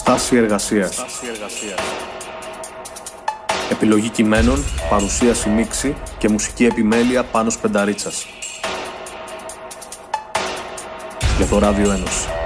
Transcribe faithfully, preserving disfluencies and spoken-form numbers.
Στάση εργασίας. Επιλογή κειμένων, παρουσίαση μίξη και μουσική επιμέλεια Πάνος Πενταρίτσας. Για το Ράδιο Ένωση.